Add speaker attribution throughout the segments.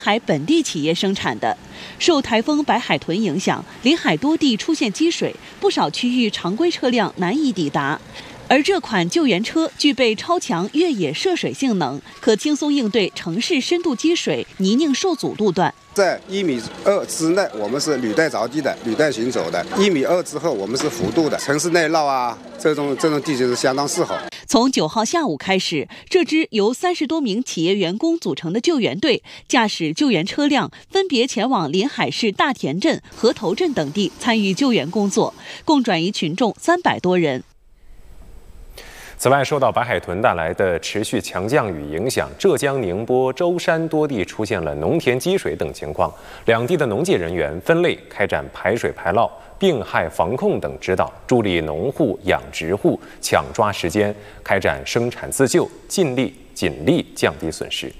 Speaker 1: 海本地企业生产的。受台风白海豚影响，临海多地出现积水，不少区域常规车辆难以抵达。而这款救援车具备超强越野涉水性能，可轻松应对城市深度积水、泥泞受阻路段。
Speaker 2: 在1.2米之内，我们是履带着地的、履带行走的；1.2米之后，我们是幅度的。城市内绕啊，这种地形是相当适合。
Speaker 1: 从9号下午开始，这支由30多名企业员工组成的救援队，驾驶救援车辆，分别前往临海市大田镇、河头镇等地参与救援工作，共转移群众300多人。
Speaker 3: 此外，受到白海豚带来的持续强降雨影响，浙江宁波、舟山多地出现了农田积水等情况。两地的农技人员分类开展排水排涝、病害防控等指导，助力农户、养殖户抢抓时间，开展生产自救，尽力降低损失。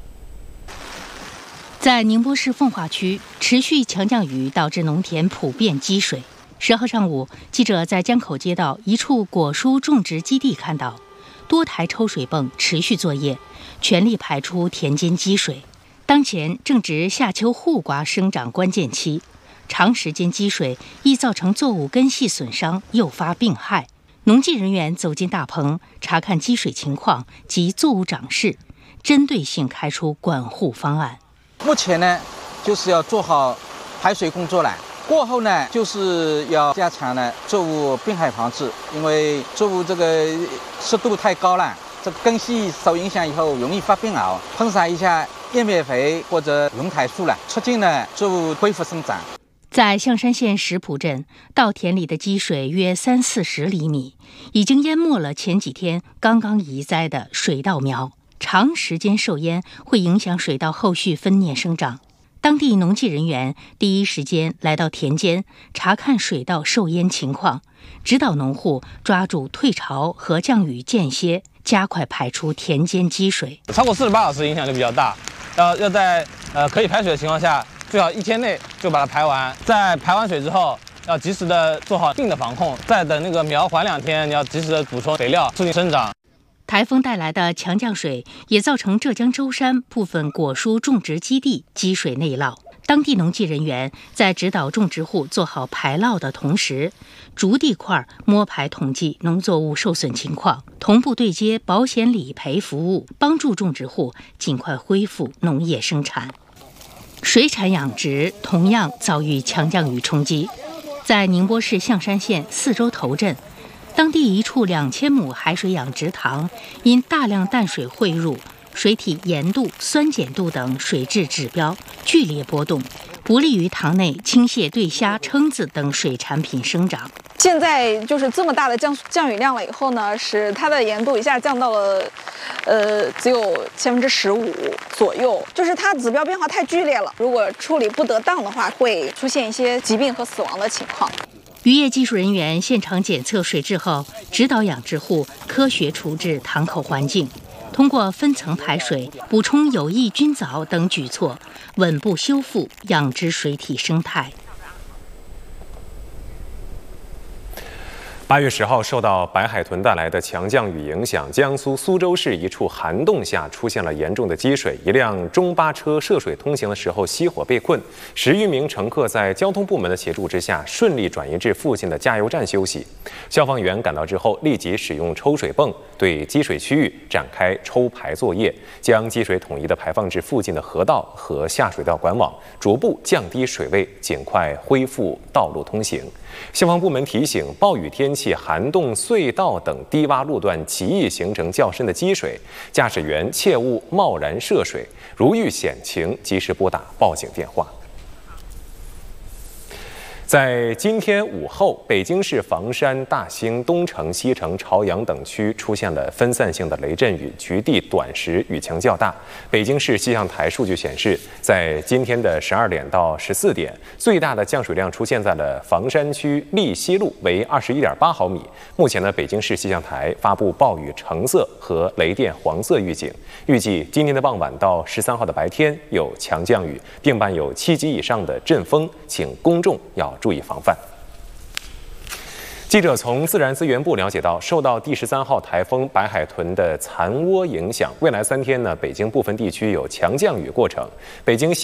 Speaker 4: 在宁波市奉化区，持续强降雨导致农田普遍积水。10号上午，记者在江口街道一处果蔬种植基地看到，多台抽水泵持续作业，全力排出田间积水。当前正值夏秋护瓜生长关键期，长时间积水易造成作物根系损伤，诱发病害。农技人员走进大棚，查看积水情况及作物长势，针对性开出管护方案。
Speaker 5: 目前呢，就是要做好排水工作了。过后呢，就是要加强呢作物病害防治，因为作物这个湿度太高了，这个根系受影响以后容易发病袄，喷洒一下叶灭肥或者龙台素了，促进呢作物恢复生长。
Speaker 4: 在象山县石浦镇，稻田里的积水约30-40厘米，已经淹没了前几天刚刚移栽的水稻苗。长时间受淹会影响水稻后续分蘖生长。当地农技人员第一时间来到田间查看水稻受淹情况，指导农户抓住退潮和降雨间歇，加快排出田间积水。
Speaker 6: 超过48小时影响就比较大，要在可以排水的情况下，最好1天内就把它排完。在排完水之后，要及时的做好病的防控，再等那个苗缓2天，你要及时的补充肥料，促进生长。
Speaker 4: 台风带来的强降水也造成浙江舟山部分果蔬种植基地积水内涝。当地农技人员在指导种植户做好排涝的同时，逐地块摸排统计农作物受损情况，同步对接保险理赔服务，帮助种植户尽快恢复农业生产。水产养殖同样遭遇强降雨冲击，在宁波市象山县4周头镇，当地一处2000亩海水养殖塘因大量淡水汇入，水体盐度、酸碱度等水质指标剧烈波动，不利于塘内倾泻对虾、蛏子等水产品生长。
Speaker 7: 现在就是这么大的降雨量了以后呢，使它的盐度一下降到了只有15%左右，就是它指标变化太剧烈了，如果处理不得当的话，会出现一些疾病和死亡的情况。
Speaker 4: 渔业技术人员现场检测水质后，指导养殖户科学处置塘口环境，通过分层排水、补充有益菌藻等举措，稳步修复养殖水体生态。
Speaker 3: 8月10号，受到白海豚带来的强降雨影响，江苏苏州市一处涵洞下出现了严重的积水，一辆中巴车涉水通行的时候熄火被困，10余名乘客在交通部门的协助之下，顺利转移至附近的加油站休息。消防员赶到之后，立即使用抽水泵对积水区域展开抽排作业，将积水统一的排放至附近的河道和下水道管网，逐步降低水位，尽快恢复道路通行。消防部门提醒，暴雨天气、涵洞、隧道等低洼路段极易形成较深的积水，驾驶员切勿贸然涉水，如遇险情，及时拨打报警电话。在今天午后，北京市房山、大兴、东城、西城、朝阳等区出现了分散性的雷阵雨，局地短时雨强较大。北京市气象台数据显示，在今天的12点到14点，最大的降水量出现在了房山区利西路，为21.8毫米。目前呢，北京市气象台发布暴雨橙色和雷电黄色预警，预计今天的傍晚到13号的白天有强降雨，并伴有7级以上的阵风，请公众要注意防范。 记者从自然资源部了解到，受到第13号台风白海豚的残涡影响，未来3天呢，北京部分地区有强降雨过程。北京